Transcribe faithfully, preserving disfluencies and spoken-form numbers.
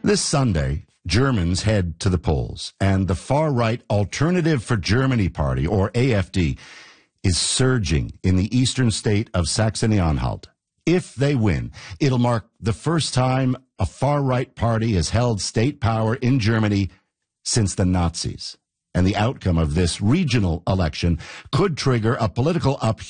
This Sunday, Germans head to the polls, and the far-right Alternative for Germany Party, or A F D, is surging in the eastern state of Saxony-Anhalt. If they win, it'll mark the first time a far-right party has held state power in Germany since the Nazis. And the outcome of this regional election could trigger a political upheaval